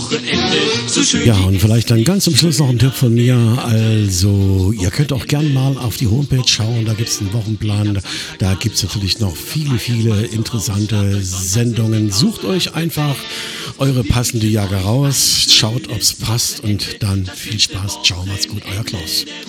Wochenende, so schön. Ja, und vielleicht dann ganz zum Schluss noch ein Tipp von mir. Also, ihr könnt auch gern mal auf die Homepage schauen, da gibt es einen Wochenplan. Da gibt es natürlich noch viele, viele interessante Sendungen. Sucht euch einfach eure passende Jacke raus, schaut, ob es passt und dann viel Spaß. Ciao, macht's gut, euer Klaus.